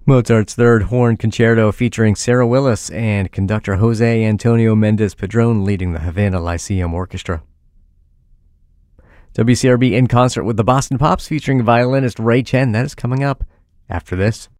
Mozart's Third Horn Concerto featuring Sarah Willis and conductor Jose Antonio Mendez Padron leading the Havana Lyceum Orchestra. WCRB in concert with the Boston Pops featuring violinist Ray Chen. That is coming up after this.